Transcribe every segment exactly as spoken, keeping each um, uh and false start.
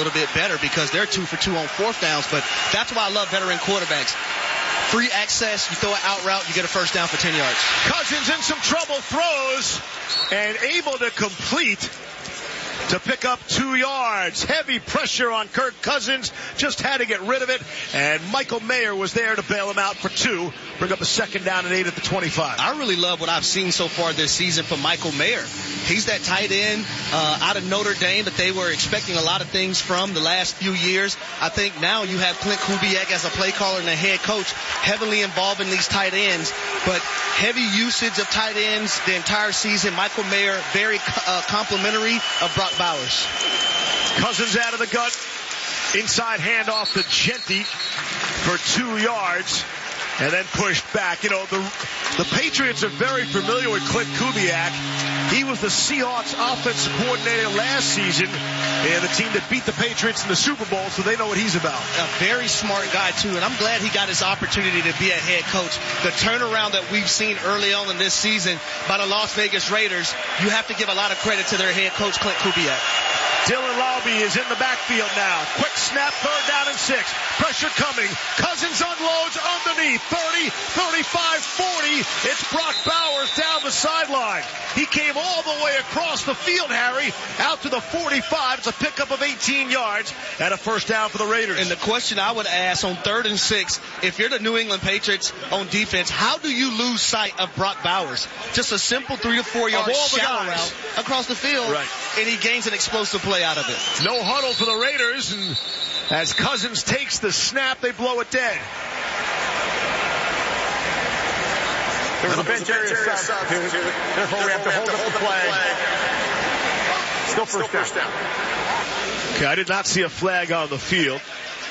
little bit better because they're two for two on fourth downs. But that's why I love veteran quarterbacks. Free access, you throw an out route, you get a first down for ten yards. Cousins in some trouble, throws, and able to complete to pick up two yards. Heavy pressure on Kirk Cousins. Just had to get rid of it. And Michael Mayer was there to bail him out for two. Bring up a second down and eight at the twenty-five. I really love what I've seen so far this season from Michael Mayer. He's that tight end uh, out of Notre Dame that they were expecting a lot of things from the last few years. I think now you have Clint Kubiak as a play caller and a head coach heavily involved in these tight ends. But heavy usage of tight ends the entire season. Michael Mayer, very uh, complimentary of Brock Bowers. Cousins out of the gut. Inside handoff to Genty for two yards. And then pushed back. You know, the the Patriots are very familiar with Clint Kubiak. He was the Seahawks offensive coordinator last season, and the team that beat the Patriots in the Super Bowl, so they know what he's about. A very smart guy, too, and I'm glad he got his opportunity to be a head coach. The turnaround that we've seen early on in this season by the Las Vegas Raiders, you have to give a lot of credit to their head coach, Clint Kubiak. Dylan Laube is in the backfield now. Quick snap, third down and six. Pressure coming. Cousins unloads underneath. thirty, thirty-five, forty. It's Brock Bowers down the sideline. He came all the way across the field, Harry, out to the forty-five. It's a pickup of eighteen yards and a first down for the Raiders. And the question I would ask on third and six, if you're the New England Patriots on defense, how do you lose sight of Brock Bowers? Just a simple three to four yard shallow route across the field, right, and he gains an explosive play out of it. No huddle for the Raiders, and as Cousins takes the snap, they blow it dead. There's a bench area sub. Therefore, we have to hold up the flag. Still first down. Okay, I did not see a flag on the field.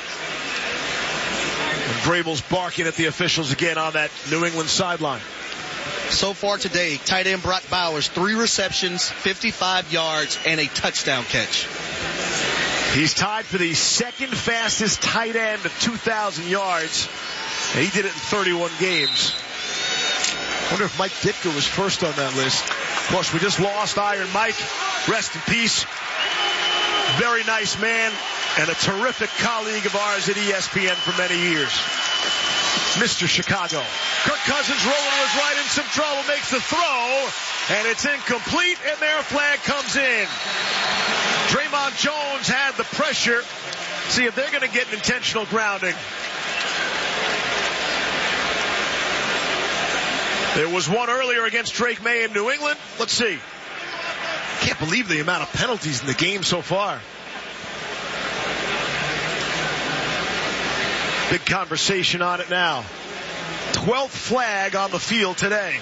And Vrabel's barking at the officials again on that New England sideline. So far today, tight end Brock Bowers, three receptions, fifty-five yards, and a touchdown catch. He's tied for the second fastest tight end at two thousand yards. And he did it in thirty-one games. I wonder if Mike Ditka was first on that list. Of course, we just lost Iron Mike. Rest in peace. Very nice man and a terrific colleague of ours at E S P N for many years. Mister Chicago. Kirk Cousins rolling to his right in some trouble, makes the throw, and it's incomplete, and their flag comes in. Draymond Jones had the pressure. See if they're going to get an intentional grounding. There was one earlier against Drake May in New England. Let's see. Can't believe the amount of penalties in the game so far. Big conversation on it now. twelfth flag on the field today.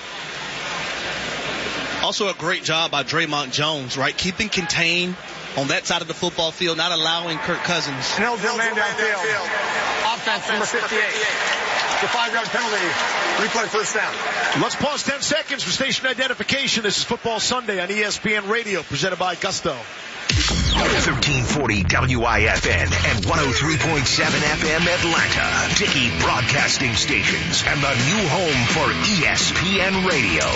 Also a great job by Draymond Jones, right? Keeping contained on that side of the football field, not allowing Kirk Cousins. Snell's in man downfield. Offense number fifty-eight. The five-yard penalty. Replay first down. Let's pause ten seconds for station identification. This is Football Sunday on E S P N Radio, presented by Gusto. thirteen forty W I F N and one oh three point seven F M Atlanta. Dickey Broadcasting Stations and the new home for E S P N Radio.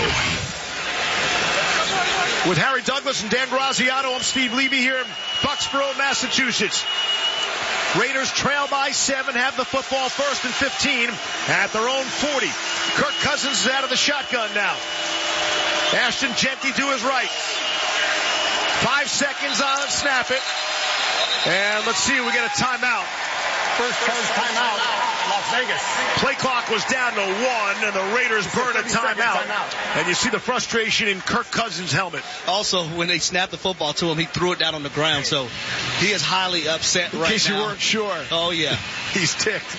With Harry Douglas and Dan Graziano, I'm Steve Levy here in Foxborough, Massachusetts. Raiders trail by seven, have the football first and fifteen at their own forty. Kirk Cousins is out of the shotgun now. Ashton Genty to his right. Five seconds on it, snap it. And let's see, we get a timeout. First charge timeout, Las Vegas. Play clock was down to one, and the Raiders burn a timeout. And you see the frustration in Kirk Cousins' helmet. Also, when they snapped the football to him, he threw it down on the ground, so he is highly upset right now. In case you weren't sure. Oh, yeah. He's ticked.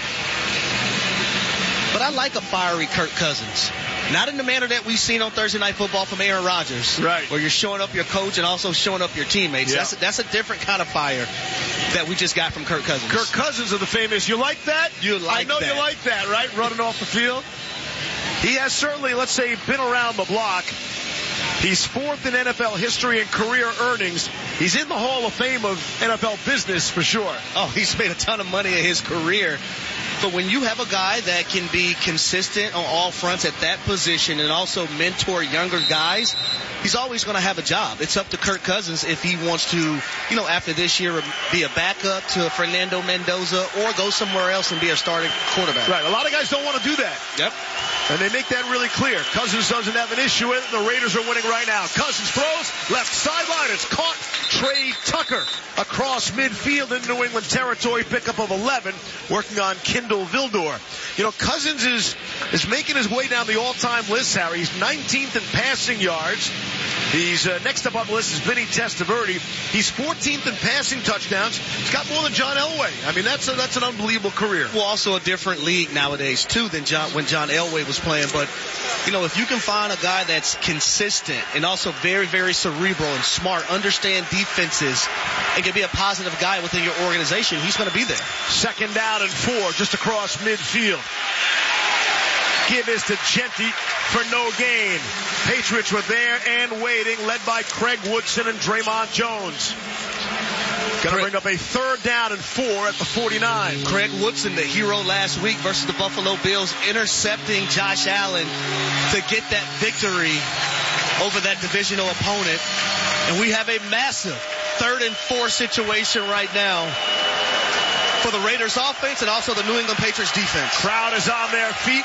But I like a fiery Kirk Cousins. Not in the manner that we've seen on Thursday Night Football from Aaron Rodgers. Right. Where you're showing up your coach and also showing up your teammates. Yeah. That's, a, that's a different kind of fire that we just got from Kirk Cousins. Kirk Cousins of the famous, you like that? You like I know that. you like that, right? Running off the field. He has certainly, let's say, been around the block. He's fourth in N F L history and career earnings. He's in the Hall of Fame of N F L business for sure. Oh, he's made a ton of money in his career. But when you have a guy that can be consistent on all fronts at that position and also mentor younger guys, he's always going to have a job. It's up to Kirk Cousins if he wants to, you know, after this year, be a backup to Fernando Mendoza or go somewhere else and be a starting quarterback. Right. A lot of guys don't want to do that. Yep. And they make that really clear. Cousins doesn't have an issue with it. The Raiders are winning right now. Cousins throws, left sideline. It's caught. Trey Tucker across midfield in New England territory. Pickup of eleven, working on Kindle Vildor. You know, Cousins is is making his way down the all-time list, Harry. He's nineteenth in passing yards. He's uh, next up on the list is Vinny Testaverde. He's fourteenth in passing touchdowns. He's got more than John Elway. I mean, that's a, that's an unbelievable career. Well, also a different league nowadays, too, than John, when John Elway was playing. But, you know, if you can find a guy that's consistent and also very, very cerebral and smart, understand defenses, and can be a positive guy within your organization, he's going to be there. Second down and four, just across midfield. Give this to Genti for no gain. Patriots were there and waiting, led by Craig Woodson and Draymond Jones. Going to bring up a third down and four at the forty-nine. Craig Woodson, the hero last week versus the Buffalo Bills, intercepting Josh Allen to get that victory over that divisional opponent. And we have a massive third and four situation right now for the Raiders offense and also the New England Patriots defense. Crowd is on their feet.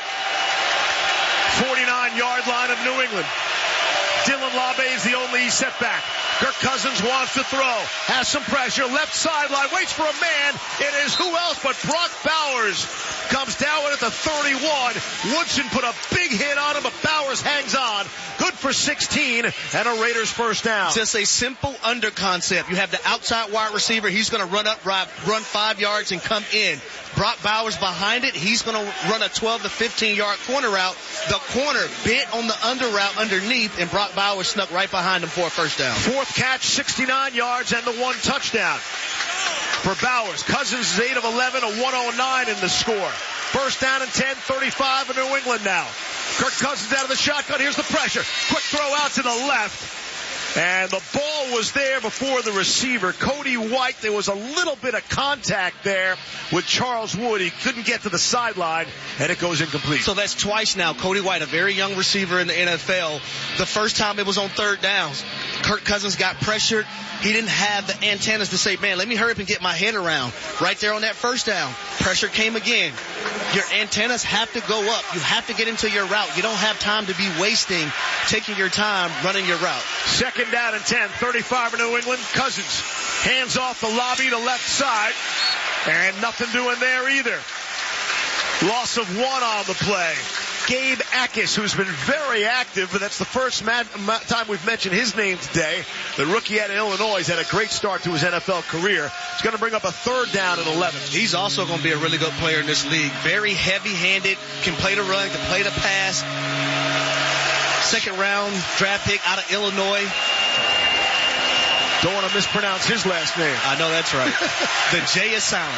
forty-nine yard line of New England. Dylan Labe is the only setback. Kirk Cousins wants to throw. Has some pressure. Left sideline. Waits for a man. It is who else but Brock Bowers. Comes down at the thirty-one. Woodson put a big hit on him, but Bowers hangs on. Good for sixteen and a Raiders first down. Just a simple under concept. You have the outside wide receiver. He's going to run up, run five yards and come in. Brock Bowers behind it. He's going to run a twelve to fifteen yard corner route. The corner bit on the under route underneath, and Brock Bowers snuck right behind him for a first down. Fourth catch, sixty-nine yards, and the one touchdown for Bowers. Cousins is eight of eleven, a one oh nine in the score. First down and ten, thirty-five in New England now. Kirk Cousins out of the shotgun. Here's the pressure. Quick throw out to the left. And the ball was there before the receiver, Cody White. There was a little bit of contact there with Charles Wood. He couldn't get to the sideline, and it goes incomplete. So that's twice now. Cody White, a very young receiver in the N F L. The first time it was on third downs. Kirk Cousins got pressured. He didn't have the antennas to say, man, let me hurry up and get my head around. Right there on that first down. Pressure came again. Your antennas have to go up. You have to get into your route. You don't have time to be wasting, taking your time running your route. Second down and ten, thirty-five in New England. Cousins hands off the lobby to left side. And nothing doing there either. Loss of one on the play. Gabe Akis, who's been very active, but that's the first ma- ma- time we've mentioned his name today. The rookie out of Illinois has had a great start to his N F L career. He's going to bring up a third down and eleven. He's also going to be a really good player in this league. Very heavy-handed, can play the run, can play the pass. Second round draft pick out of Illinois. Don't want to mispronounce his last name. I know that's right. The J is silent.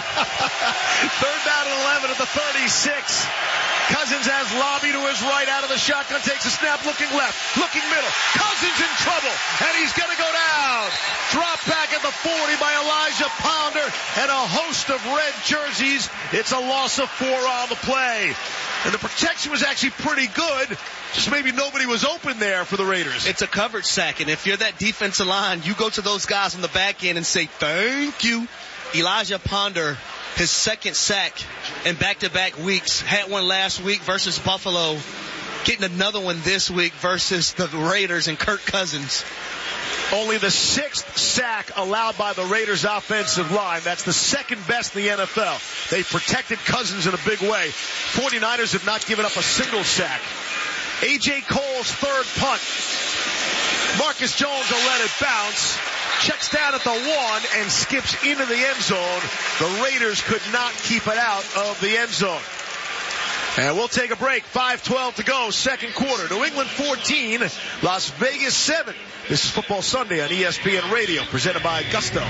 Third down and eleven at the thirty-six. Cousins has Lobby to his right out of the shotgun, takes a snap, looking left, looking middle. Cousins in trouble, and he's going to go down. Drop back at the forty by Elijah Pounder and a host of red jerseys. It's a loss of four on the play. And the protection was actually pretty good. Just maybe nobody was open there for the Raiders. It's a coverage sack, and if you're that defensive line, you go to those guys on the back end and say, thank you. Elijah Pounder, his second sack in back-to-back weeks, had one last week versus Buffalo, getting another one this week versus the Raiders and Kirk Cousins. Only the sixth sack allowed by the Raiders offensive line. That's the second best in the N F L. They protected Cousins in a big way. forty-niners have not given up a single sack. A J Cole's third punt. Marcus Jones will let it bounce. Checks down at the one and skips into the end zone. The Raiders could not keep it out of the end zone. And we'll take a break. five twelve to go, second quarter. New England fourteen, Las Vegas seven. This is Football Sunday on E S P N Radio, presented by Gusto.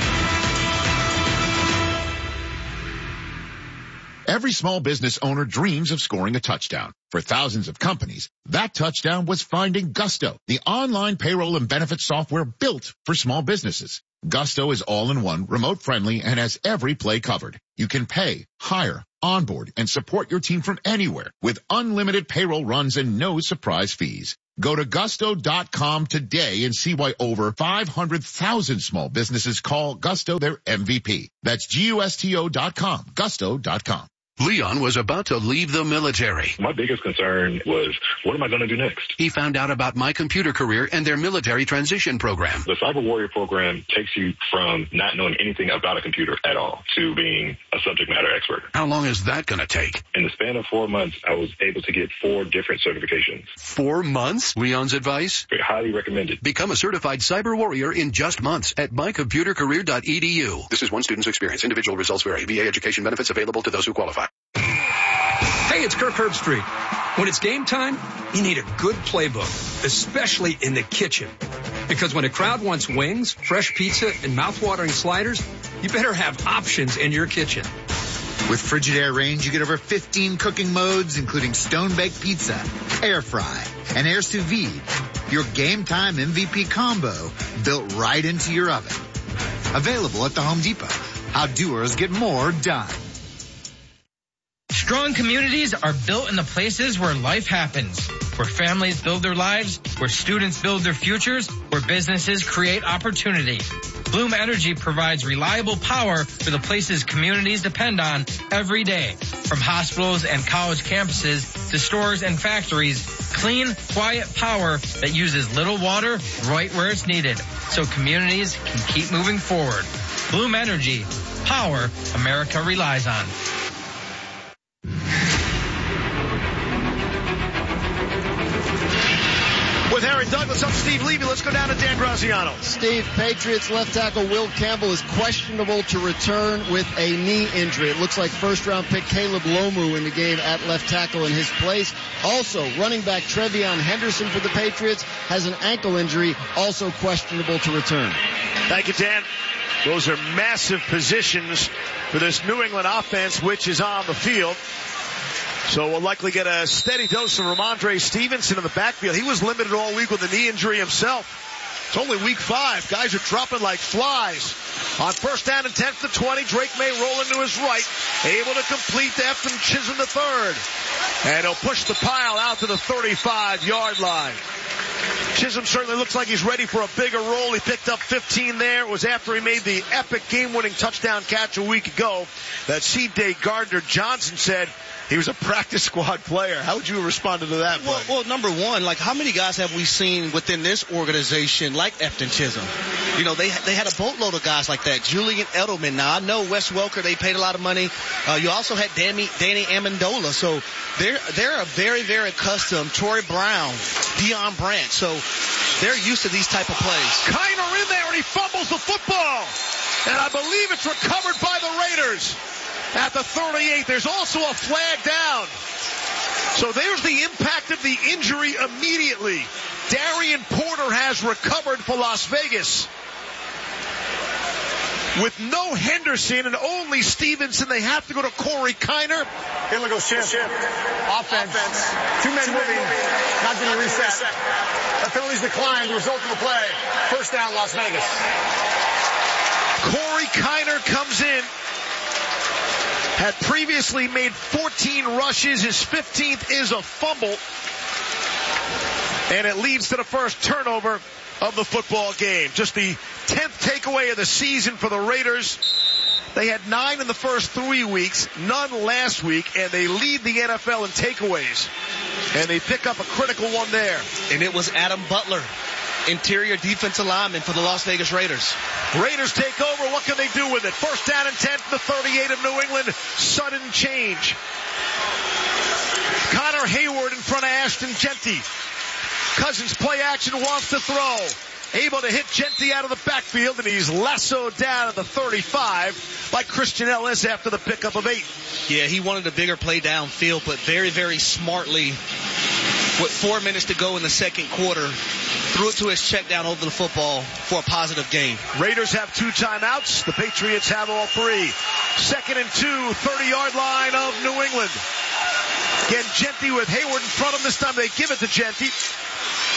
Every small business owner dreams of scoring a touchdown. For thousands of companies, that touchdown was finding Gusto, the online payroll and benefits software built for small businesses. Gusto is all-in-one, remote-friendly, and has every play covered. You can pay, hire, onboard, and support your team from anywhere with unlimited payroll runs and no surprise fees. Go to gusto dot com today and see why over five hundred thousand small businesses call Gusto their M V P. That's G U S T O dot com, gusto dot com. Leon was about to leave the military. My biggest concern was, what am I going to do next? He found out about My Computer Career and their military transition program. The Cyber Warrior program takes you from not knowing anything about a computer at all to being a subject matter expert. How long is that going to take? In the span of four months, I was able to get four different certifications. Four months? Leon's advice? Highly recommended. Become a certified cyber warrior in just months at my computer career dot e d u. This is one student's experience. Individual results vary. V A education benefits available to those who qualify. Hey, it's Kirk Herbstreit. When it's game time, you need a good playbook, especially in the kitchen. Because when a crowd wants wings, fresh pizza, and mouth-watering sliders, you better have options in your kitchen. With Frigidaire Range, you get over fifteen cooking modes, including stone-baked pizza, air fry, and air sous vide. Your game time M V P combo built right into your oven. Available at the Home Depot. How doers get more done. Strong communities are built in the places where life happens, where families build their lives, where students build their futures, where businesses create opportunity. Bloom Energy provides reliable power for the places communities depend on every day. From hospitals and college campuses to stores and factories, clean, quiet power that uses little water right where it's needed, so communities can keep moving forward. Bloom Energy, power America relies on. With Harry Douglas, I'm Steve Levy. Let's go down to Dan Graziano. Steve, Patriots left tackle Will Campbell is questionable to return with a knee injury. It looks like first-round pick Caleb Lomu in the game at left tackle in his place. Also, running back Trevion Henderson for the Patriots has an ankle injury, also questionable to return. Thank you, Dan. Those are massive positions for this New England offense, which is on the field. So we'll likely get a steady dose of Ramondre Stevenson in the backfield. He was limited all week with a knee injury himself. It's only week five. Guys are dropping like flies. On first down and ten to twenty, Drake May rolling to his right, able to complete to Efton Chisholm the third. And he'll push the pile out to the thirty-five-yard line. Chisholm certainly looks like he's ready for a bigger role. He picked up fifteen there. It was after he made the epic game-winning touchdown catch a week ago that C J Gardner-Johnson said he was a practice squad player. How would you have responded to that? Well, well, number one, like how many guys have we seen within this organization like Efton Chisholm? You know, they they had a boatload of guys like that. Julian Edelman. Now, I know Wes Welker, they paid a lot of money. Uh, you also had Danny, Danny Amendola. So they're, they're a very, very accustomed. Troy Brown, Deion Branch. So they're used to these type of plays. Kiner in there, and he fumbles the football. And I believe it's recovered by the Raiders. At the thirty-eight, there's also a flag down. So there's the impact of the injury immediately. Darian Porter has recovered for Las Vegas. With no Henderson and only Stevenson, they have to go to Corey Kiner. Here we go, shift. shift. Offense. Offense. Two men Two moving. moving. Not going to reset. reset. The penalties declined. The result of the play. First down, Las Vegas. Corey Kiner comes in. Had previously made fourteen rushes. His fifteenth is a fumble. And it leads to the first turnover of the football game. Just the tenth takeaway of the season for the Raiders. They had nine in the first three weeks, none last week, and they lead the N F L in takeaways. And they pick up a critical one there. And it was Adam Butler, interior defensive lineman for the Las Vegas Raiders. Raiders take over. What can they do with it? First down and ten to the thirty-eight of New England. Sudden change. Connor Hayward in front of Ashton Jeanty. Cousins play action, wants to throw. Able to hit Jeanty out of the backfield, and he's lassoed down at the thirty-five by Christian Ellis after the pickup of eight. Yeah, he wanted a bigger play downfield, but very, very smartly, with four minutes to go in the second quarter, threw it to his check down over the football for a positive gain. Raiders have two timeouts. The Patriots have all three. Second and two, thirty-yard line of New England. Again, Jeanty with Hayward in front of him. This time they give it to Jeanty.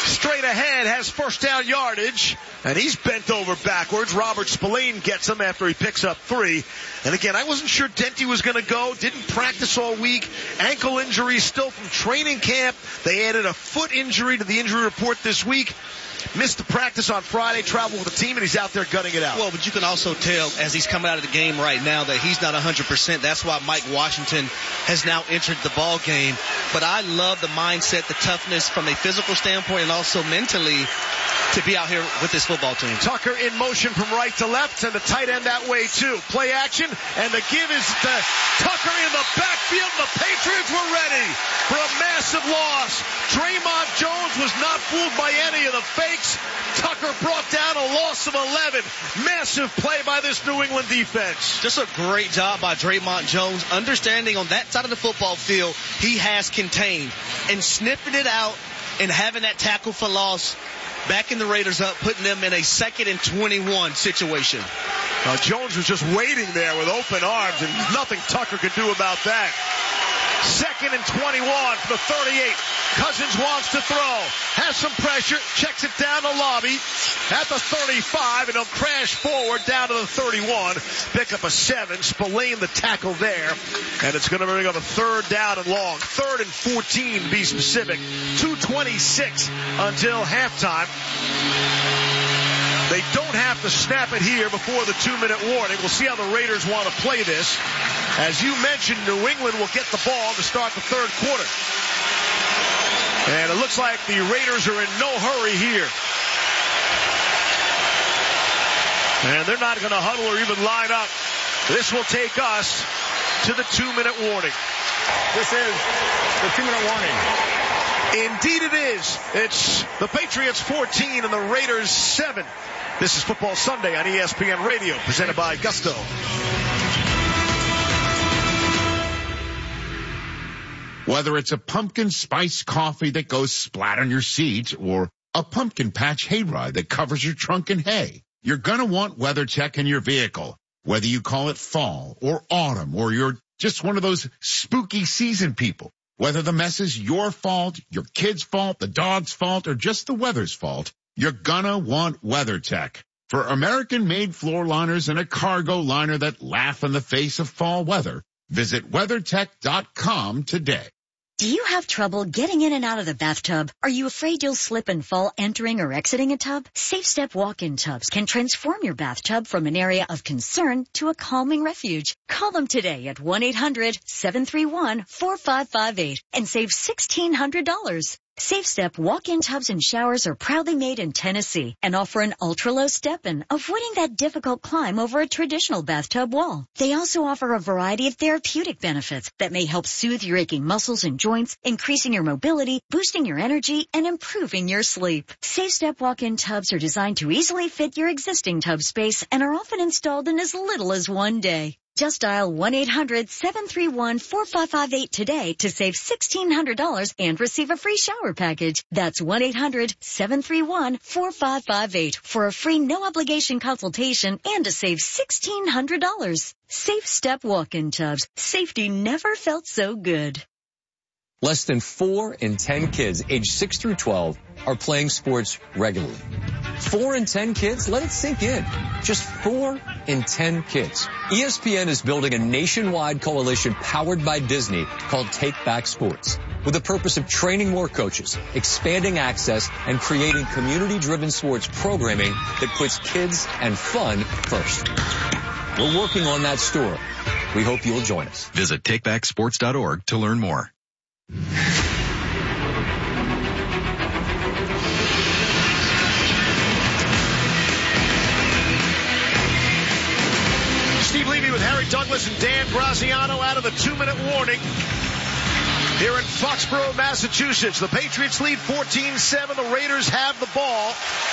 straight ahead, has first down yardage, and he's bent over backwards. Robert Spillane gets him after he picks up three. And again, I wasn't sure Denty was going to go. Didn't practice all week. Ankle injury still from training camp. They added a foot injury to the injury report this week. Missed the practice on Friday, traveled with the team, and he's out there gunning it out. Well, but you can also tell as he's coming out of the game right now that he's not one hundred percent. That's why Mike Washington has now entered the ball game. But I love the mindset, the toughness from a physical standpoint and also mentally to be out here with this football team. Tucker in motion from right to left, and the tight end that way too. Play action, and the give is to Tucker in the backfield. The Patriots were ready for a massive loss. Draymond Jones was not fooled by any of the fakes. Tucker brought down a loss of eleven. Massive play by this New England defense. Just a great job by Draymond Jones, understanding on that side of the football field he has contained and sniffing it out and having that tackle for loss, backing the Raiders up, putting them in a second and twenty-one situation. Uh, Jones was just waiting there with open arms, and nothing Tucker could do about that. Second and twenty-one for the thirty-eight. Cousins wants to throw. Has some pressure. Checks it down the lobby at the thirty-five, and he'll crash forward down to the thirty-one. Pick up a seven. Spillane the tackle there. And it's going to bring up a third down and long. Third and fourteen, to be specific. two twenty-six until halftime. They don't have to snap it here before the two-minute warning. We'll see how the Raiders want to play this. As you mentioned, New England will get the ball to start the third quarter. And it looks like the Raiders are in no hurry here. And they're not going to huddle or even line up. This will take us to the two-minute warning. This is the two-minute warning. Indeed it is. It's the Patriots fourteen and the Raiders seven. This is Football Sunday on E S P N Radio, presented by Gusto. Whether it's a pumpkin spice coffee that goes splat on your seats or a pumpkin patch hayride that covers your trunk in hay, you're going to want WeatherTech in your vehicle. Whether you call it fall or autumn or you're just one of those spooky season people, whether the mess is your fault, your kid's fault, the dog's fault, or just the weather's fault, you're gonna want WeatherTech. For American-made floor liners and a cargo liner that laugh in the face of fall weather, visit WeatherTech dot com today. Do you have trouble getting in and out of the bathtub? Are you afraid you'll slip and fall entering or exiting a tub? SafeStep walk-in tubs can transform your bathtub from an area of concern to a calming refuge. Call them today at one eight hundred seven three one four five five eight and save sixteen hundred dollars. SafeStep walk-in tubs and showers are proudly made in Tennessee and offer an ultra-low step-in, avoiding that difficult climb over a traditional bathtub wall. They also offer a variety of therapeutic benefits that may help soothe your aching muscles and joints, increasing your mobility, boosting your energy, and improving your sleep. SafeStep walk-in tubs are designed to easily fit your existing tub space and are often installed in as little as one day. Just dial one eight hundred seven three one four five five eight today to save sixteen hundred dollars and receive a free shower package. That's one eight hundred seven three one four five five eight for a free no-obligation consultation and to save sixteen hundred dollars. Safe Step walk-in tubs. Safety never felt so good. Less than four in ten kids aged six through twelve are playing sports regularly. Four in ten kids? Let it sink in. Just four in ten kids. E S P N is building a nationwide coalition powered by Disney called Take Back Sports, with the purpose of training more coaches, expanding access, and creating community-driven sports programming that puts kids and fun first. We're working on that story. We hope you'll join us. Visit take back sports dot org to learn more. Steve Levy with Harry Douglas and Dan Graziano out of the two-minute warning here in Foxborough, Massachusetts. The Patriots lead fourteen seven. The Raiders have the ball.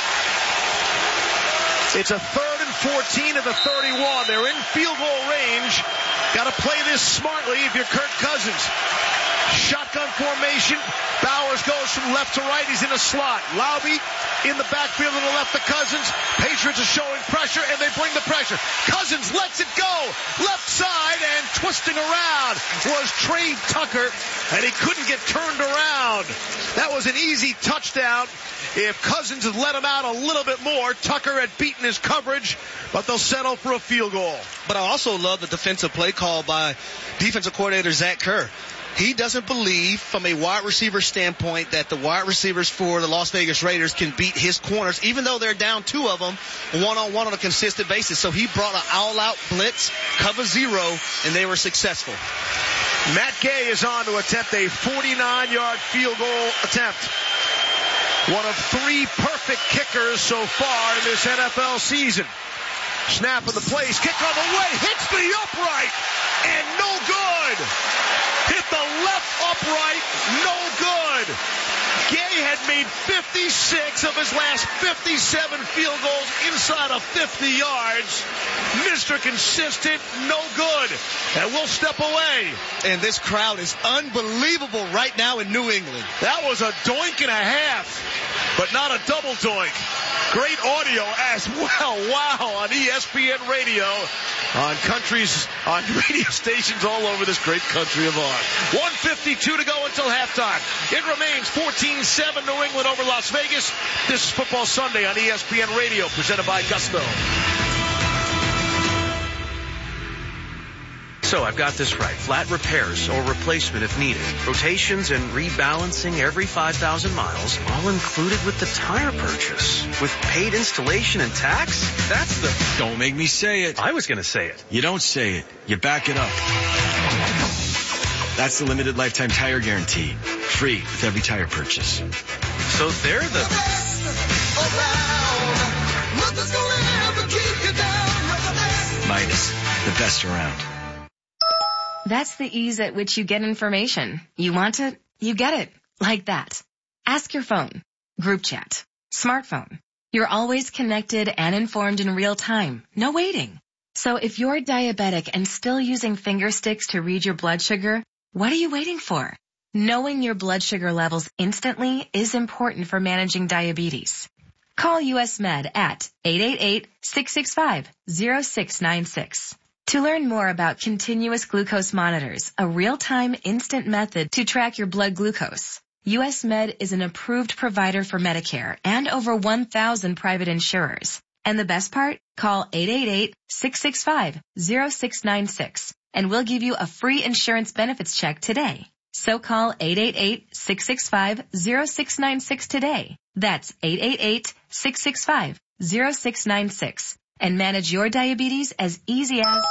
It's a third and fourteen at the thirty-one. They're in field goal range. Got to play this smartly if you're Kirk Cousins. Shotgun formation. Bowers goes from left to right. He's in a slot. Laube in the backfield to the left of Cousins. Patriots are showing pressure, and they bring the pressure. Cousins lets it go. Left side, and twisting around was Trey Tucker, and he couldn't get turned around. That was an easy touchdown. If Cousins had let him out a little bit more, Tucker had beaten his coverage, but they'll settle for a field goal. But I also love the defensive play call by defensive coordinator Zach Kerr. He doesn't believe, from a wide receiver standpoint, that the wide receivers for the Las Vegas Raiders can beat his corners, even though they're down two of them, one-on-one on a consistent basis. So he brought an all-out blitz, cover zero, and they were successful. Matt Gay is on to attempt a forty-nine-yard field goal attempt. One of three perfect kickers so far in this N F L season. Snap of the place, kick on the way, hits the upright, and no good. Hit the left upright, no good. Gay had made fifty-six of his last fifty-seven field goals inside of fifty yards. Mister Consistent, no good. And we'll step away. And this crowd is unbelievable right now in New England. That was a doink and a half, but not a double doink. Great audio as well. Wow, on E S P N Radio, on countries, on radio stations all over this great country of ours. one fifty-two to go until halftime. It remains fourteen seven New England over Las Vegas. This is Football Sunday on E S P N Radio, presented by Gusto. So I've got this right. Flat repairs or replacement if needed. Rotations and rebalancing every five thousand miles, all included with the tire purchase. With paid installation and tax? That's the... Don't make me say it. I was going to say it. You don't say it. You back it up. That's the limited lifetime tire guarantee. Free with every tire purchase. So they're the... Midas, the best around. That's the ease at which you get information. You want it, you get it. Like that. Ask your phone. Group chat. Smartphone. You're always connected and informed in real time. No waiting. So if you're diabetic and still using finger sticks to read your blood sugar, what are you waiting for? Knowing your blood sugar levels instantly is important for managing diabetes. Call U S Med at eight eight eight, six six five, zero six nine six. To learn more about continuous glucose monitors, a real-time instant method to track your blood glucose, U S Med is an approved provider for Medicare and over one thousand private insurers. And the best part? Call eight eight eight, six six five, zero six nine six and we'll give you a free insurance benefits check today. So call eight eight eight, six six five, zero six nine six today. That's eight eight eight, six six five, zero six nine six. And manage your diabetes as easy as...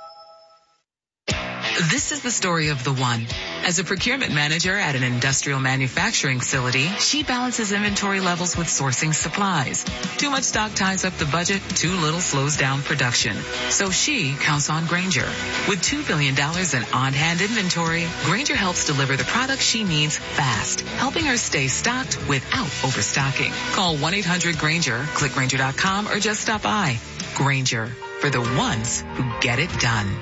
This is the story of the one. As a procurement manager at an industrial manufacturing facility, she balances inventory levels with sourcing supplies. Too much stock ties up the budget, too little slows down production. So she counts on Grainger. With two billion dollars in on-hand inventory, Grainger helps deliver the products she needs fast, helping her stay stocked without overstocking. Call one eight hundred Grainger, click Grainger dot com, or just stop by. Grainger, for the ones who get it done.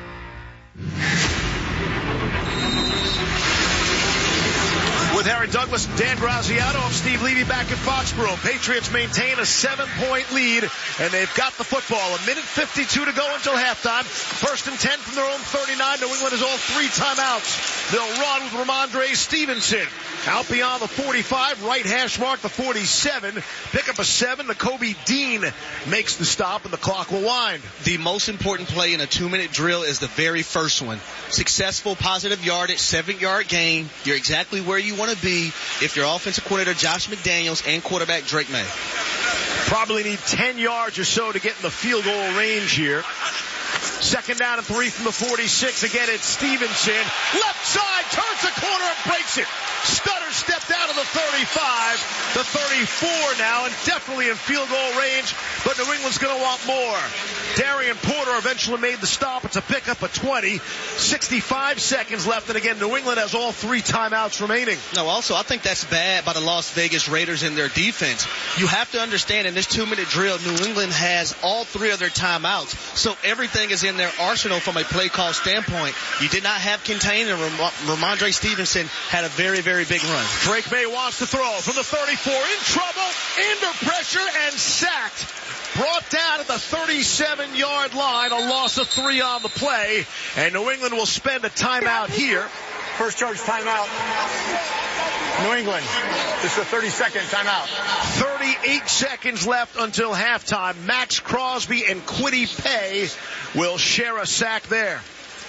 With Aaron Douglas, Dan Graziano, I'm Steve Levy back at Foxborough. Patriots maintain a seven-point lead, and they've got the football. A minute fifty-two to go until halftime. First and ten from their own thirty-nine. New England has all three timeouts. They'll run with Ramondre Stevenson. Out beyond the forty-five, right hash mark, the forty-seven. Pick up a seven. The Kobe Dean makes the stop, and the clock will wind. The most important play in a two-minute drill is the very first one. Successful, positive yardage, seven-yard gain. You're exactly where you want to be if you're offensive coordinator Josh McDaniels and quarterback Drake May. Probably need ten yards or so to get in the field goal range here. Second down and three from the forty-six. Again, it's Stevenson. Left side, turns the corner and breaks it. Stutter stepped out of the thirty-five. The thirty-four now, and definitely in field goal range, but New England's going to want more. Darian Porter eventually made the stop. It's a pickup of twenty. sixty-five seconds left, and again, New England has all three timeouts remaining. No, also, I think that's bad by the Las Vegas Raiders and their defense. You have to understand, in this two-minute drill, New England has all three of their timeouts, so everything is in their arsenal from a play call standpoint. You did not have Kintane, and Ram- Ramondre Stevenson had a very, very big run. Drake May wants to throw from the thirty-four, in trouble, under pressure, and sacked. Brought down at the thirty-seven-yard line, a loss of three on the play, and New England will spend a timeout here. First charge timeout. New England. This is a thirty-second timeout. thirty-eight seconds left until halftime. Max Crosby and Kwity Paye will share a sack there.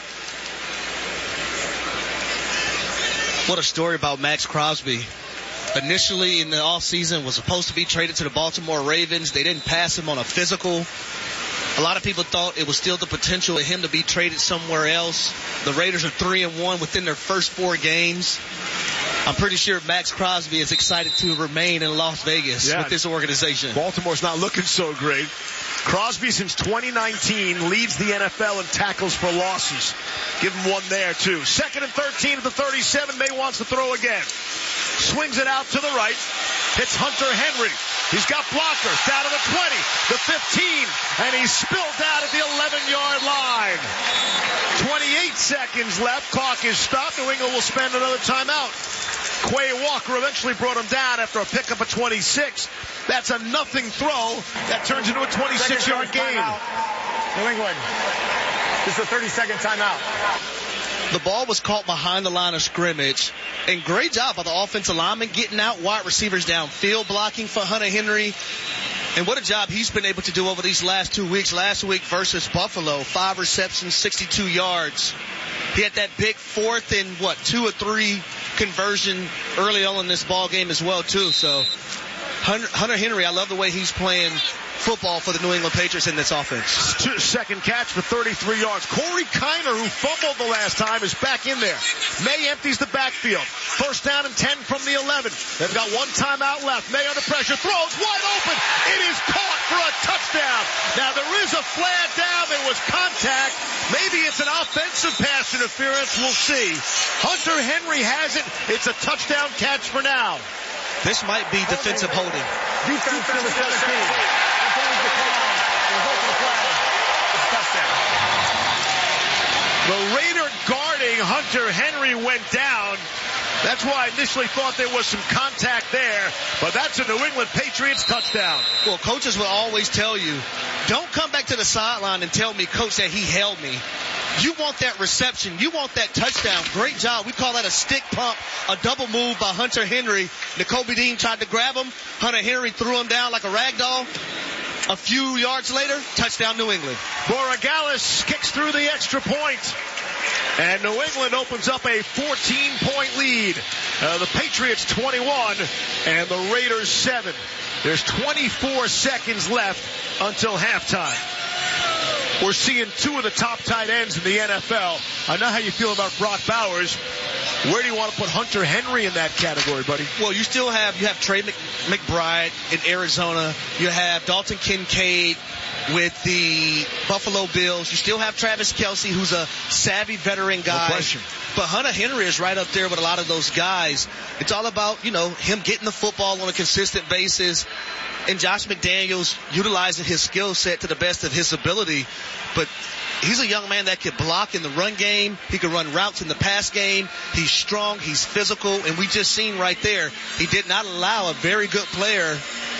What a story about Max Crosby. Initially in the offseason was supposed to be traded to the Baltimore Ravens. They didn't pass him on a physical. A lot of people thought it was still the potential of him to be traded somewhere else. The Raiders are three and one within their first four games. I'm pretty sure Max Crosby is excited to remain in Las Vegas yeah, with this organization. Baltimore's not looking so great. Crosby since twenty nineteen leads the N F L in tackles for losses. Give him one there too. Second and thirteen at the thirty-seven. May wants to throw again. Swings it out to the right. Hits Hunter Henry. He's got blockers down to the twenty, the fifteen, and he's spilled out at the eleven-yard line. twenty-eight seconds left. Clock is stopped. New England will spend another timeout. Quay Walker eventually brought him down after a pickup of twenty-six. That's a nothing throw. That turns into a twenty-six-yard game. New England. This is a thirty-second timeout. The ball was caught behind the line of scrimmage. And great job by the offensive lineman getting out wide receivers downfield, blocking for Hunter Henry. And what a job he's been able to do over these last two weeks. Last week versus Buffalo, five receptions, sixty-two yards. He had that big fourth and, what, two or three conversion early on in this ball game as well, too. So Hunter, Hunter Henry, I love the way he's playing football for the New England Patriots in this offense. Second catch for thirty-three yards. Corey Kiner, who fumbled the last time, is back in there. May empties the backfield. First down and ten from the eleven. They've got one timeout left. May under pressure. Throws wide open. It is caught for a touchdown. Now there is a flag down. There was contact. Maybe it's an offensive pass interference. We'll see. Hunter Henry has it. It's a touchdown catch for now. This might be defensive holding. Defense number seventeen. The Raider guarding Hunter Henry went down. That's why I initially thought there was some contact there. But that's a New England Patriots touchdown. Well, coaches will always tell you, don't come back to the sideline and tell me, coach, that he held me. You want that reception. You want that touchdown. Great job. We call that a stick pump, a double move by Hunter Henry. Nakobe Dean tried to grab him. Hunter Henry threw him down like a rag doll. A few yards later, touchdown New England. Borregales kicks through the extra point. And New England opens up a fourteen-point lead. Uh, the Patriots twenty-one and the Raiders seven. There's twenty-four seconds left until halftime. We're seeing two of the top tight ends in the N F L. I know how you feel about Brock Bowers. Where do you want to put Hunter Henry in that category, buddy? Well, you still have, you have Trey McBride in Arizona. You have Dalton Kincaid with the Buffalo Bills. You still have Travis Kelce, who's a savvy veteran guy. No question. But Hunter Henry is right up there with a lot of those guys. It's all about, you know, him getting the football on a consistent basis. And Josh McDaniels utilizing his skill set to the best of his ability. But he's a young man that can block in the run game. He can run routes in the pass game. He's strong. He's physical. And we just seen right there, he did not allow a very good player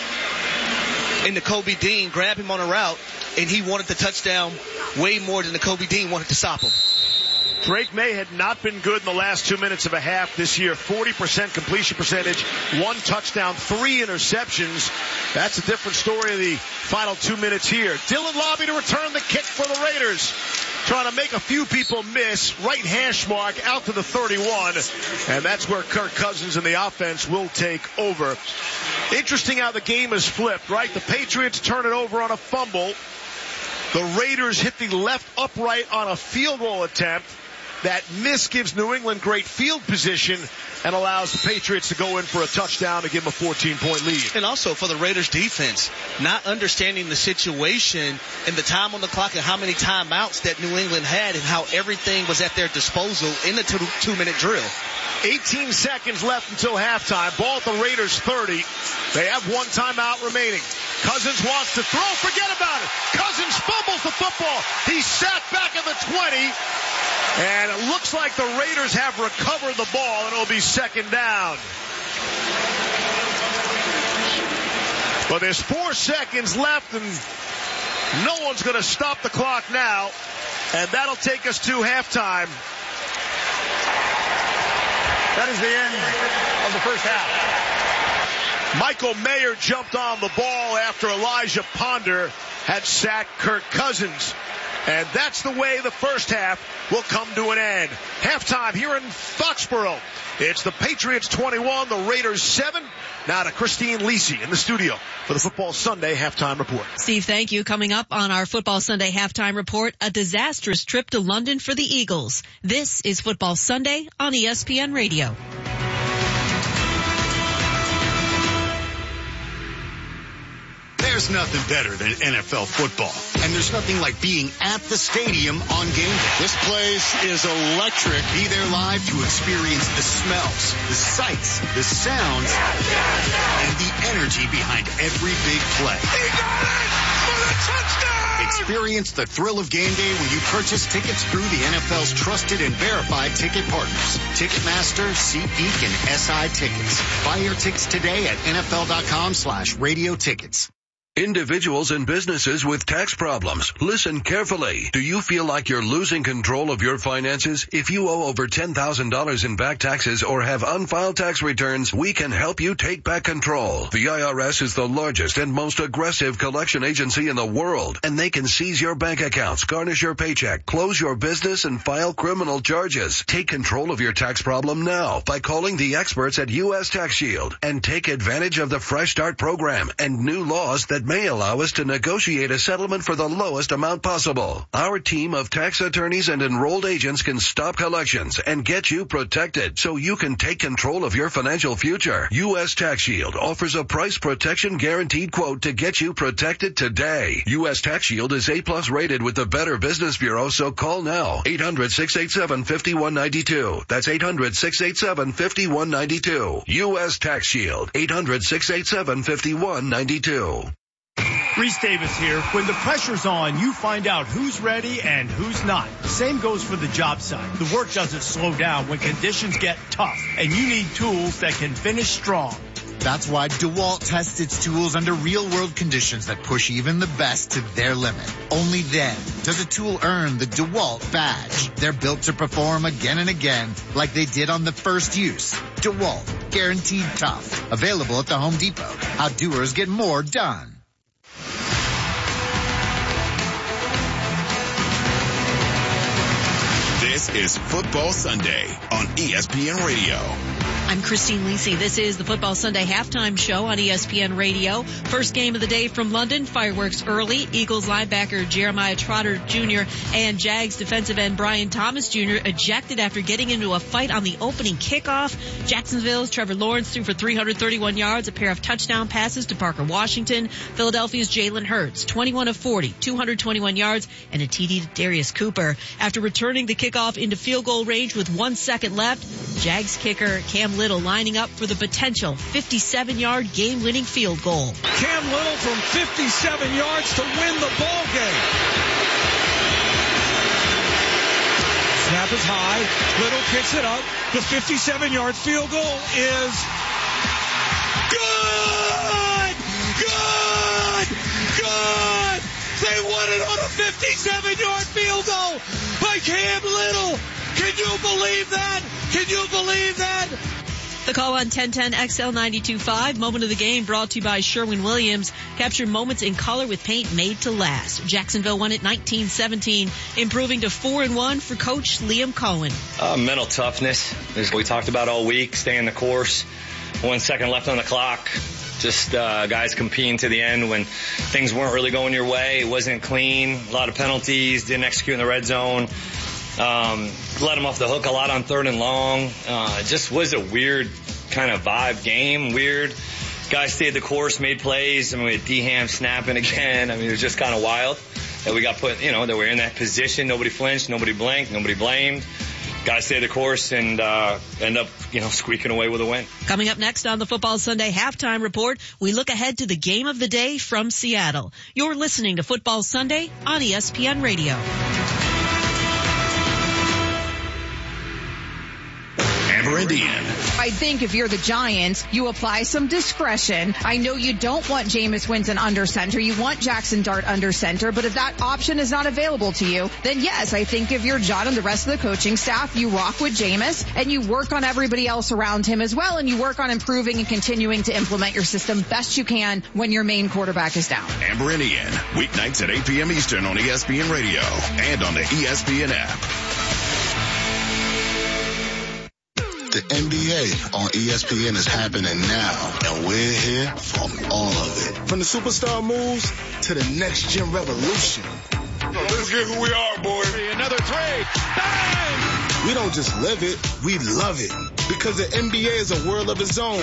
in Nakobe Dean grab him on a route, and he wanted the touchdown way more than Nakobe Dean wanted to stop him. Drake May had not been good in the last two minutes of a half this year. forty percent completion percentage, one touchdown, three interceptions. That's a different story of the final two minutes here. Dylan Lobby to return the kick for the Raiders. Trying to make a few people miss. Right hash mark out to the thirty-one. And that's where Kirk Cousins and the offense will take over. Interesting how the game is flipped, right? The Patriots turn it over on a fumble. The Raiders hit the left upright on a field goal attempt. That miss gives New England great field position and allows the Patriots to go in for a touchdown to give them a fourteen-point lead. And also for the Raiders defense, not understanding the situation and the time on the clock and how many timeouts that New England had and how everything was at their disposal in the two, two-minute drill. eighteen seconds left until halftime. Ball at the Raiders thirty. They have one timeout remaining. Cousins wants to throw. Forget about it. Cousins fumbles the football. He's sacked back at the twenty. And it looks like the Raiders have recovered the ball, and it'll be second down. But there's four seconds left, and no one's going to stop the clock now. And that'll take us to halftime. That is the end of the first half. Michael Mayer jumped on the ball after Elijah Ponder had sacked Kirk Cousins. And that's the way the first half will come to an end. Halftime here in Foxborough. It's the Patriots twenty-one, the Raiders seven. Now to Christine Lisi in the studio for the Football Sunday Halftime Report. Steve, thank you. Coming up on our Football Sunday Halftime Report, a disastrous trip to London for the Eagles. This is Football Sunday on E S P N Radio. There's nothing better than N F L football. And there's nothing like being at the stadium on game day. This place is electric. Be there live to experience the smells, the sights, the sounds, and the energy behind every big play. He got it for the touchdown! Experience the thrill of game day when you purchase tickets through the N F L's trusted and verified ticket partners. Ticketmaster, SeatGeek, and S I Tickets. Buy your tickets today at nfl.com slash radio tickets. Individuals and businesses with tax problems, listen carefully. Do you feel like you're losing control of your finances? If you owe over ten thousand dollars in back taxes or have unfiled tax returns, we can help you take back control. The I R S is the largest and most aggressive collection agency in the world, and they can seize your bank accounts, garnish your paycheck, close your business, and file criminal charges. Take control of your tax problem now by calling the experts at U S Tax Shield and take advantage of the Fresh Start program and new laws that may allow us to negotiate a settlement for the lowest amount possible. Our team of tax attorneys and enrolled agents can stop collections and get you protected so you can take control of your financial future. U S Tax Shield offers a price protection guaranteed quote to get you protected today. U S Tax Shield is A plus rated with the Better Business Bureau, so call now. eight hundred, six eight seven, five one nine two. That's eight hundred, six eight seven, five one nine two. U S Tax Shield. eight hundred, six eight seven, five one nine two. Reese Davis here. When the pressure's on, you find out who's ready and who's not. Same goes for the job site. The work doesn't slow down when conditions get tough, and you need tools that can finish strong. That's why DeWalt tests its tools under real-world conditions that push even the best to their limit. Only then does a tool earn the DeWalt badge. They're built to perform again and again like they did on the first use. DeWalt, guaranteed tough. Available at the Home Depot. How doers get more done. This is Football Sunday on E S P N Radio. I'm Christine Lisi. This is the Football Sunday Halftime Show on E S P N Radio. First game of the day from London. Fireworks early. Eagles linebacker Jeremiah Trotter Junior and Jags defensive end Brian Thomas Junior ejected after getting into a fight on the opening kickoff. Jacksonville's Trevor Lawrence threw for three hundred thirty-one yards, a pair of touchdown passes to Parker Washington. Philadelphia's Jalen Hurts, twenty-one of forty, two hundred twenty-one yards, and a T D to Darius Cooper. After returning the kickoff into field goal range with one second left, Jags kicker Cam Little lining up for the potential fifty-seven yard game-winning field goal. Cam Little from fifty-seven yards to win the ball game. Snap is high. Little kicks it up. The fifty-seven yard field goal is good! Good! Good! They won it on a fifty-seven yard field goal by Cam Little. Can you believe that? Can you believe that? The call on ten ten X L ninety-two point five. Moment of the game brought to you by Sherwin-Williams. Capture moments in color with paint made to last. Jacksonville won it nineteen seventeen, improving to four and one for Coach Liam Cohen. Uh, mental toughness, as we talked about all week, staying the course. One second left on the clock. Just uh, guys competing to the end when things weren't really going your way. It wasn't clean. A lot of penalties. Didn't execute in the red zone. Um, let them off the hook a lot on third and long. Uh, it just was a weird kind of vibe game. Weird. Guys stayed the course, made plays. I mean, we had D-Ham snapping again. I mean, it was just kind of wild that we got put, you know, that we were in that position. Nobody flinched. Nobody blinked. Nobody blamed. gotta stay the course and uh, end up, you know, squeaking away with a win. Coming up next on the Football Sunday Halftime Report, we look ahead to the game of the day from Seattle. You're listening to Football Sunday on E S P N Radio. Amber Indian. I think if you're the Giants, you apply some discretion. I know you don't want Jameis Winston under center. You want Jackson Dart under center. But if that option is not available to you, then yes, I think if you're John and the rest of the coaching staff, you rock with Jameis and you work on everybody else around him as well. And you work on improving and continuing to implement your system best you can when your main quarterback is down. Amber Indian. Weeknights at eight p.m. Eastern on E S P N Radio and on the E S P N app. The N B A on E S P N is happening now, and we're here for all of it. From the superstar moves to the next gen revolution. Let's get who we are, boy. Another three. Bang! We don't just live it, we love it. Because the N B A is a world of its own.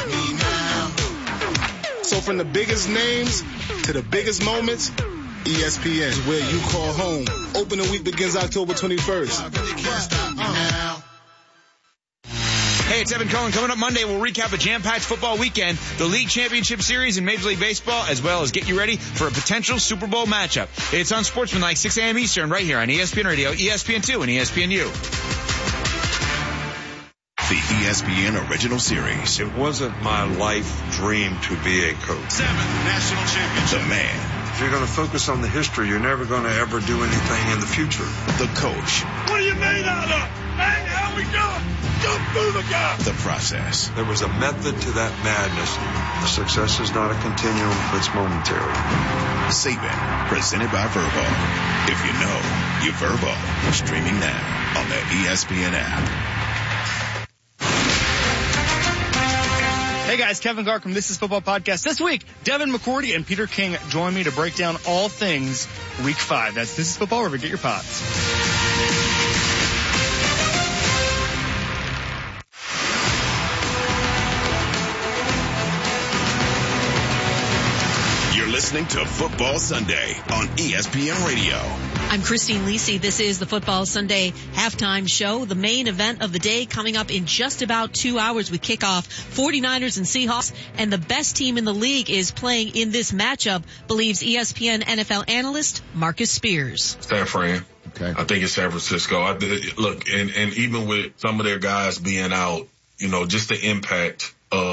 So from the biggest names to the biggest moments, E S P N is where you call home. Opening week begins October twenty-first. Hey, it's Evan Cohen. Coming up Monday, we'll recap a jam-packed football weekend, the League Championship Series in Major League Baseball, as well as get you ready for a potential Super Bowl matchup. It's on Sportsmanlike, six a.m. Eastern, right here on E S P N Radio, E S P N two, and E S P N U. The E S P N Original Series. It wasn't my life dream to be a coach. Seventh national championship. The man. If you're going to focus on the history, you're never going to ever do anything in the future. The coach. What are you made out of? Hey, how we doing? Jump through the gap. The process. There was a method to that madness. The success is not a continuum, it's momentary. Saban, presented by Verbo. If you know, you Verbo. Streaming now on the E S P N app. Hey guys, Kevin Gark from This Is Football Podcast. This week, Devin McCourty and Peter King join me to break down all things Week five. That's This Is Football, wherever you get your pods. You're listening to Football Sunday on E S P N Radio. I'm Christine Lisi. This is the Football Sunday Halftime Show. The main event of the day coming up in just about two hours with kickoff. forty-niners and Seahawks, and the best team in the league is playing in this matchup, believes E S P N N F L analyst Marcus Spears. San Fran. Okay. I think it's San Francisco. I, look, and, and even with some of their guys being out, you know, just the impact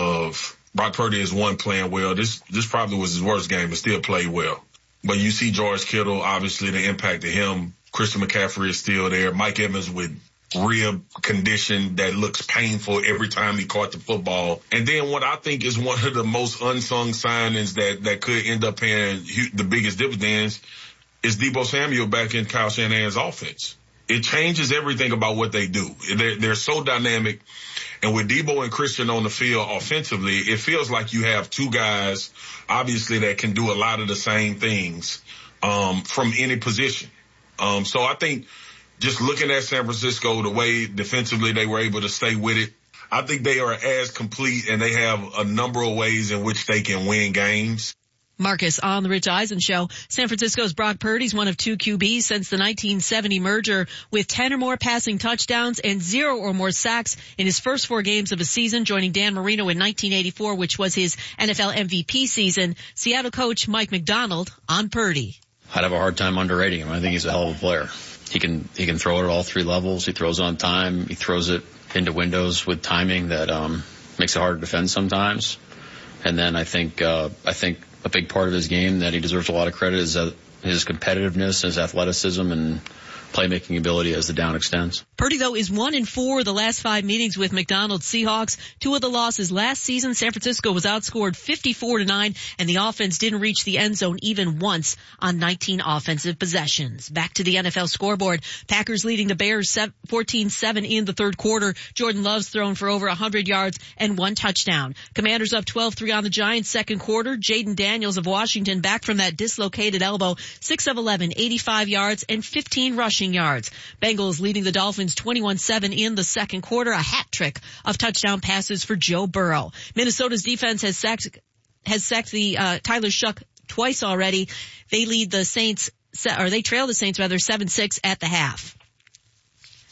of Brock Purdy is one playing well. This this probably was his worst game, but still played well. But you see George Kittle, obviously the impact of him. Christian McCaffrey is still there. Mike Evans with rib condition that looks painful every time he caught the football. And then what I think is one of the most unsung signings that, that could end up paying the biggest dividends is Deebo Samuel back in Kyle Shanahan's offense. It changes everything about what they do. They're, they're so dynamic. And with Deebo and Christian on the field offensively, it feels like you have two guys, obviously, that can do a lot of the same things um, from any position. Um, so I think just looking at San Francisco, the way defensively they were able to stay with it, I think they are as complete and they have a number of ways in which they can win games. Marcus on the Rich Eisen Show. San Francisco's Brock Purdy's one of two Q Bs since the nineteen seventy merger, with ten or more passing touchdowns and zero or more sacks in his first four games of a season, joining Dan Marino in nineteen eighty-four, which was his N F L M V P season. Seattle coach Mike McDonald on Purdy. I'd have a hard time underrating him. I think he's a hell of a player. He can he can throw it at all three levels. He throws on time. He throws it into windows with timing that um makes it hard to defend sometimes. And then I think uh I think a big part of his game that he deserves a lot of credit is uh, his competitiveness, his athleticism, and playmaking ability as the down extends. Purdy, though, is one in four the last five meetings with McDonald's Seahawks. Two of the losses last season, San Francisco was outscored fifty-four to nine, and the offense didn't reach the end zone even once on nineteen offensive possessions. Back to the N F L scoreboard. Packers leading the Bears fourteen seven in the third quarter. Jordan Love's thrown for over one hundred yards and one touchdown. Commanders up twelve three on the Giants second quarter. Jaden Daniels of Washington back from that dislocated elbow, six of eleven, eighty-five yards and fifteen rushing yards. Bengals leading the Dolphins twenty-one seven in the second quarter, a hat trick of touchdown passes for Joe Burrow. Minnesota's defense has sacked, has sacked the, uh, Tyler Shuck twice already. They lead the Saints, or they trail the Saints rather, seven six at the half.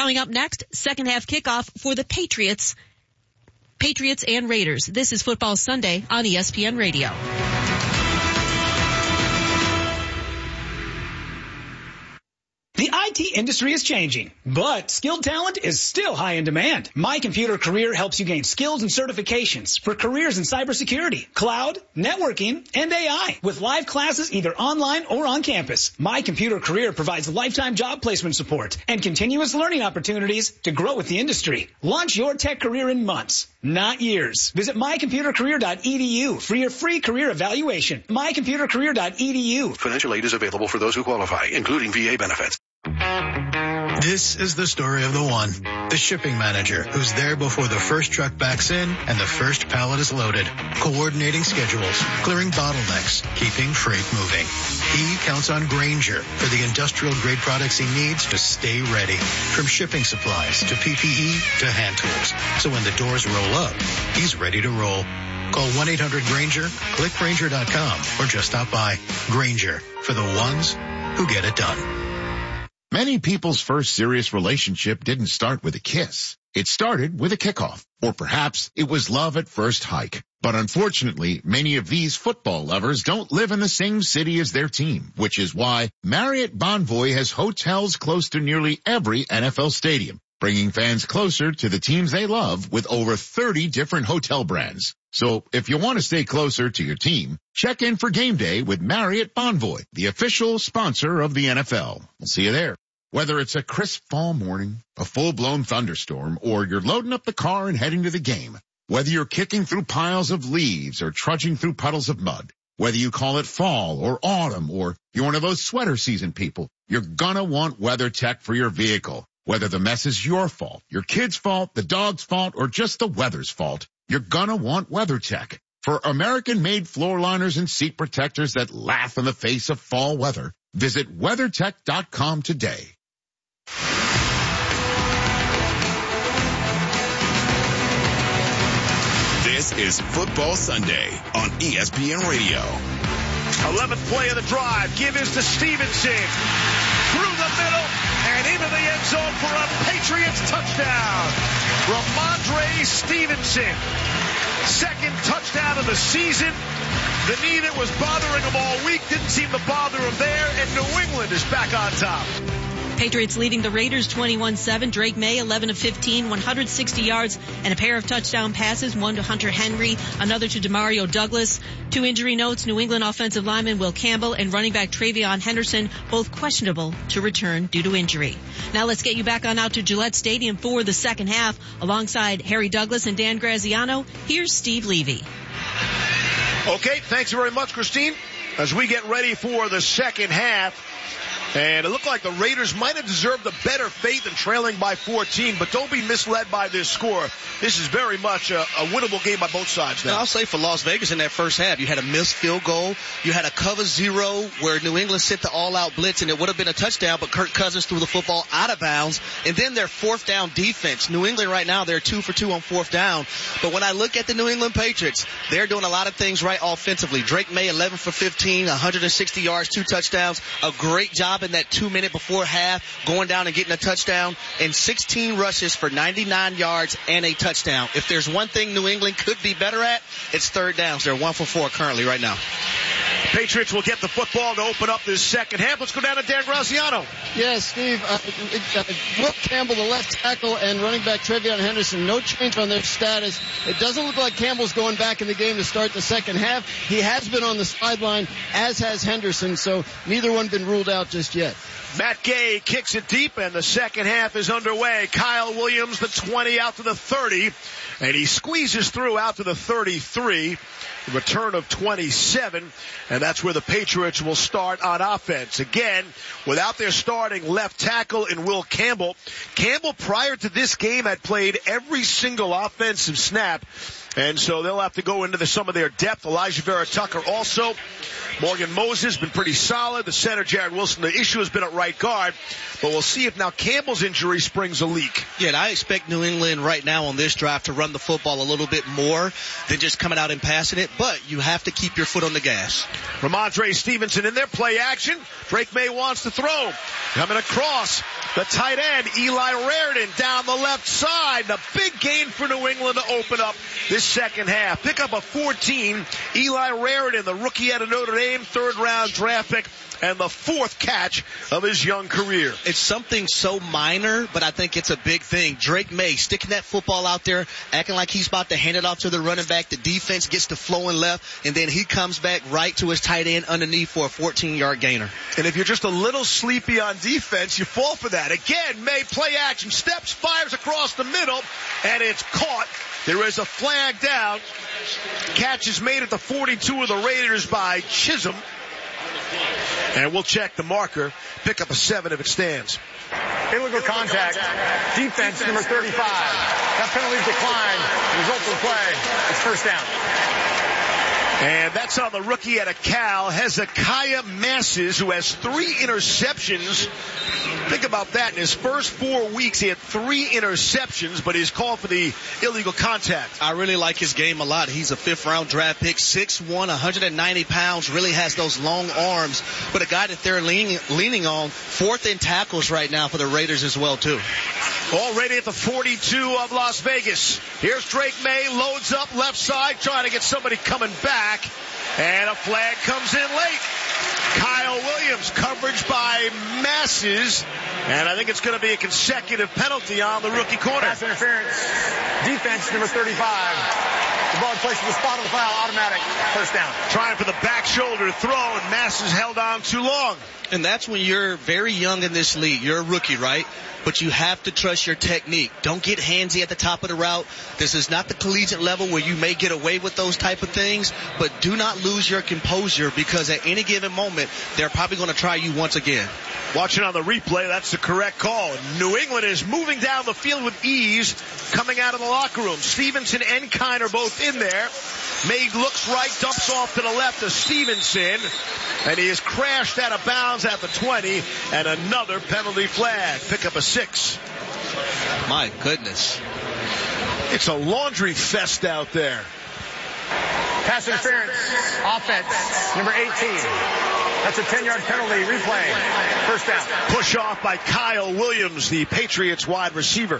Coming up next, second half kickoff for the Patriots. Patriots and Raiders. This is Football Sunday on E S P N Radio. The I T industry is changing, but skilled talent is still high in demand. My Computer Career helps you gain skills and certifications for careers in cybersecurity, cloud, networking, and A I with live classes either online or on campus. My Computer Career provides lifetime job placement support and continuous learning opportunities to grow with the industry. Launch your tech career in months, not years. Visit my computer career dot e d u for your free career evaluation. my computer career dot e d u. Financial aid is available for those who qualify, including V A benefits. This is the story of the one, the shipping manager, who's there before the first truck backs in and the first pallet is loaded, coordinating schedules, clearing bottlenecks, keeping freight moving. He counts on Grainger for the industrial-grade products he needs to stay ready, from shipping supplies to P P E to hand tools. So when the doors roll up, he's ready to roll. Call one eight hundred Grainger, click Grainger dot com, or just stop by. Grainger, for the ones who get it done. Many people's first serious relationship didn't start with a kiss. It started with a kickoff. Or perhaps it was love at first hike. But unfortunately, many of these football lovers don't live in the same city as their team, which is why Marriott Bonvoy has hotels close to nearly every N F L stadium, bringing fans closer to the teams they love with over thirty different hotel brands. So if you want to stay closer to your team, check in for game day with Marriott Bonvoy, the official sponsor of the N F L. We'll see you there. Whether it's a crisp fall morning, a full-blown thunderstorm, or you're loading up the car and heading to the game, whether you're kicking through piles of leaves or trudging through puddles of mud, whether you call it fall or autumn or you're one of those sweater season people, you're gonna want WeatherTech for your vehicle. Whether the mess is your fault, your kid's fault, the dog's fault, or just the weather's fault, you're gonna want WeatherTech. For American-made floor liners and seat protectors that laugh in the face of fall weather, visit WeatherTech dot com today. This is Football Sunday on E S P N Radio. eleventh play of the drive. Give is to Stevenson. Through the middle and into the end zone for a Patriots touchdown. Ramondre Stevenson. Second touchdown of the season. The knee that was bothering him all week didn't seem to bother him there, and New England is back on top. Patriots leading the Raiders twenty-one seven. Drake May, eleven of fifteen, one hundred sixty yards, and a pair of touchdown passes, one to Hunter Henry, another to Demario Douglas. Two injury notes, New England offensive lineman Will Campbell and running back Travion Henderson, both questionable to return due to injury. Now let's get you back on out to Gillette Stadium for the second half. Alongside Harry Douglas and Dan Graziano, here's Steve Levy. Okay, thanks very much, Christine. As we get ready for the second half, and it looked like the Raiders might have deserved a better fate than trailing by fourteen, but don't be misled by this score. This is very much a, a winnable game by both sides now. Now, I'll say for Las Vegas in that first half, you had a missed field goal. You had a cover zero where New England sent the all-out blitz, and it would have been a touchdown, but Kirk Cousins threw the football out of bounds. And then their fourth down defense. New England right now, they're two for two on fourth down. But when I look at the New England Patriots, they're doing a lot of things right offensively. Drake May, eleven for fifteen, one hundred sixty yards, two touchdowns. A great job in that two minute before half, going down and getting a touchdown, and sixteen rushes for ninety-nine yards and a touchdown. If there's one thing New England could be better at, it's third downs. They're one for four currently right now. Patriots will get the football to open up this second half. Let's go down to Dan Graziano. Yes, Steve. Uh, uh, Will Campbell, the left tackle, and running back Travion Henderson, no change on their status. It doesn't look like Campbell's going back in the game to start the second half. He has been on the sideline, as has Henderson, so neither one been ruled out just yet. Matt Gay kicks it deep, and the second half is underway. Kyle Williams, the twenty, out to the thirty, and he squeezes through out to the thirty-three. Return of twenty-seven, and that's where the Patriots will start on offense. Again, without their starting left tackle in Will Campbell. Campbell, prior to this game, had played every single offensive snap And so they'll have to go into the, some of their depth. Elijah Vera Tucker also. Morgan Moses been pretty solid. The center, Jared Wilson, the issue has been at right guard. But we'll see if now Campbell's injury springs a leak. Yeah, and I expect New England right now on this drive to run the football a little bit more than just coming out and passing it. But you have to keep your foot on the gas. Ramondre Stevenson in there, play action. Drake May wants to throw. Coming across, the tight end, Eli Raritan down the left side. A big gain for New England to open up this second half. Pick up a fourteen. Eli Raritan, the rookie out of Notre Dame, third round draft pick, and the fourth catch of his young career. It's something so minor, but I think it's a big thing. Drake May sticking that football out there, acting like he's about to hand it off to the running back. The defense gets to flowing left, and then he comes back right to his tight end underneath for a fourteen-yard gainer. And if you're just a little sleepy on defense, you fall for that. Again, May play action, steps, fires across the middle, and it's caught. There is a flag down. Catch is made at the forty-two of the Raiders by Chisholm. And we'll check the marker. Pick up a seven if it stands. Illegal contact. Defense number thirty-five. That penalty declined. Result of the play. It's first down. And that's on the rookie out of Cal, Hezekiah Masses, who has three interceptions. Think about that. In his first four weeks, he had three interceptions, but he's called for the illegal contact. I really like his game a lot. He's a fifth-round draft pick, six one, one hundred ninety pounds, really has those long arms. But a guy that they're leaning, leaning on, fourth in tackles right now for the Raiders as well, too. Already at the forty-two of Las Vegas. Here's Drake May, loads up left side, trying to get somebody coming back. And a flag comes in late. Kyle Williams, coverage by Masses. And I think it's going to be a consecutive penalty on the rookie corner. Pass interference. Defense number thirty-five. The ball placed in the spot of the foul, automatic. First down. Trying for the back shoulder throw, and Masses held on too long. And that's when you're very young in this league. You're a rookie, right? But you have to trust your technique. Don't get handsy at the top of the route. This is not the collegiate level where you may get away with those type of things, but do not lose your composure, because at any given moment, they're probably going to try you once again. Watching on the replay, that's the correct call. New England is moving down the field with ease, coming out of the locker room. Stevenson and Kine are both in there. May looks right, dumps off to the left to Stevenson, and he is crashed out of bounds at the twenty, and another penalty flag. Pick up a six. My goodness. It's a laundry fest out there. Pass interference. Offense. Number eighteen. That's a ten-yard penalty. Replay. First down. Push off by Kyle Williams, the Patriots wide receiver.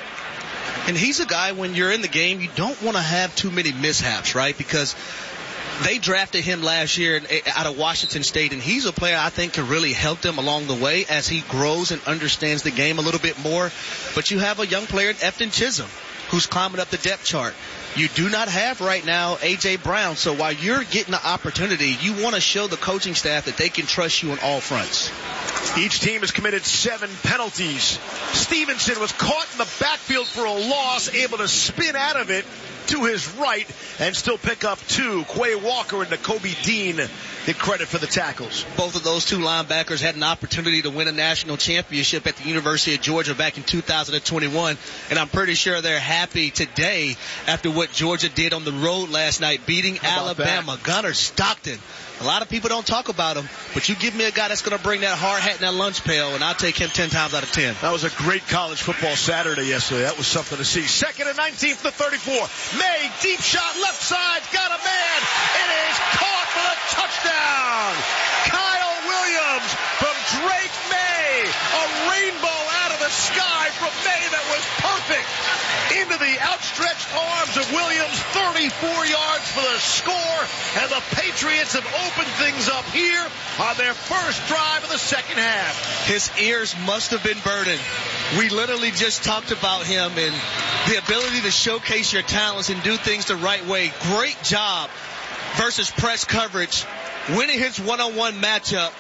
And he's a guy, when you're in the game, you don't want to have too many mishaps, right? Because they drafted him last year out of Washington State, and he's a player I think can really help them along the way as he grows and understands the game a little bit more. But you have a young player in Efton Chisholm who's climbing up the depth chart. You do not have right now A J. Brown, so while you're getting the opportunity, you want to show the coaching staff that they can trust you on all fronts. Each team has committed seven penalties. Stevenson was caught in the backfield for a loss, able to spin out of it to his right and still pick up two. Quay Walker and Nakobe Dean get credit for the tackles. Both of those two linebackers had an opportunity to win a national championship at the University of Georgia back in two thousand twenty-one, and I'm pretty sure they're happy today after what Georgia did on the road last night, beating Alabama. That? Gunnar Stockton. A lot of people don't talk about him, but you give me a guy that's going to bring that hard hat and that lunch pail, and I'll take him ten times out of ten. That was a great college football Saturday yesterday. That was something to see. Second and nineteen to thirty-four. May, deep shot, left side, got a man. It is caught for the touchdown. Kyle Williams from Drake May. A rainbow out of the sky from May that was perfect. Into the outstretched arms of Williams, thirty-four yards for the score, and the Patriots have opened things up here on their first drive of the second half. His ears must have been burning. We literally just talked about him and the ability to showcase your talents and do things the right way. Great job versus press coverage, winning his one-on-one matchup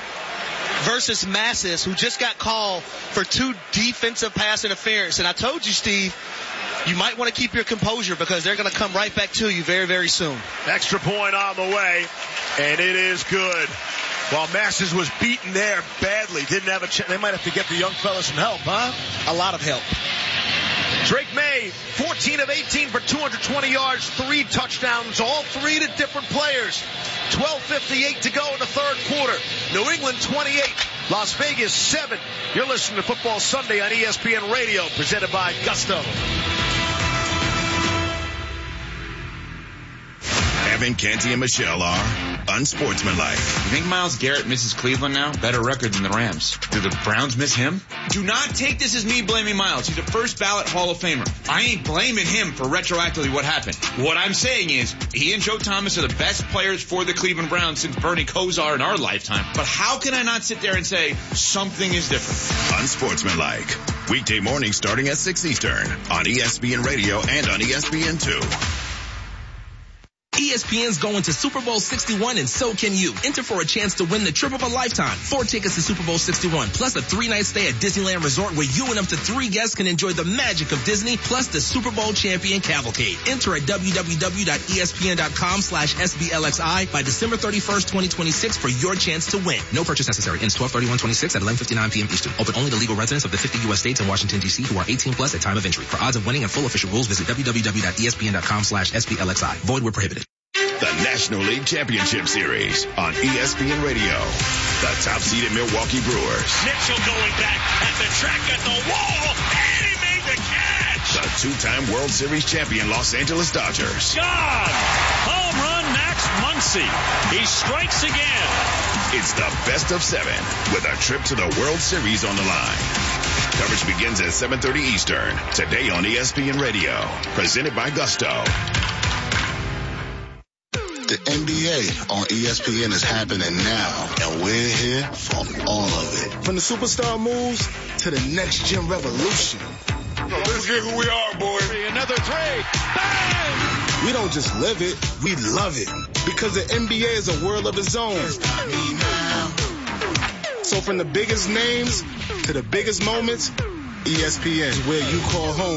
versus Masses, who just got called for two defensive pass interference. And I told you, Steve, you might want to keep your composure because they're going to come right back to you very, very soon. Extra point on the way, and it is good. While Masses was beaten there badly, didn't have a chance. They might have to get the young fella some help, huh? A lot of help. Drake May, fourteen fourteen of eighteen for two hundred twenty yards, three touchdowns, all three to different players. twelve fifty-eight to go in the third quarter. New England twenty-eight, Las Vegas seven. You're listening to Football Sunday on E S P N Radio, presented by Gusto. Evan, Canty, and Michelle are unsportsmanlike. You think Myles Garrett misses Cleveland now? Better record than the Rams. Do the Browns miss him? Do not take this as me blaming Myles. He's a first ballot Hall of Famer. I ain't blaming him for retroactively what happened. What I'm saying is, he and Joe Thomas are the best players for the Cleveland Browns since Bernie Kosar in our lifetime. But how can I not sit there and say something is different? Unsportsmanlike. Weekday mornings starting at six Eastern on E S P N Radio and on E S P N two. E S P N's going to Super Bowl sixty-one, and so can you. Enter for a chance to win the trip of a lifetime. Four tickets to Super Bowl sixty-one, plus a three-night stay at Disneyland Resort where you and up to three guests can enjoy the magic of Disney, plus the Super Bowl champion cavalcade. Enter at www.espn.com slash SBLXI by December thirty-first, twenty twenty-six for your chance to win. No purchase necessary. Ends twelve thirty-one twenty-six at eleven fifty-nine p.m. Eastern. Open only to legal residents of the fifty U S states and Washington, D C who are eighteen plus at time of entry. For odds of winning and full official rules, visit www.espn.com slash SBLXI. Void where prohibited. The National League Championship Series on E S P N Radio. The top-seeded Milwaukee Brewers. Mitchell going back at the track at the wall, and he made the catch. The two-time World Series champion Los Angeles Dodgers. God! Home run Max Muncy. He strikes again. It's the best of seven with a trip to the World Series on the line. Coverage begins at seven thirty Eastern, today on E S P N Radio. Presented by Gusto. The N B A on E S P N is happening now, and we're here for all of it. From the superstar moves to the next gen revolution. Let's get who we are, boy. Another three. Bang! We don't just live it, we love it. Because the N B A is a world of its own. So from the biggest names to the biggest moments, E S P N is where you call home.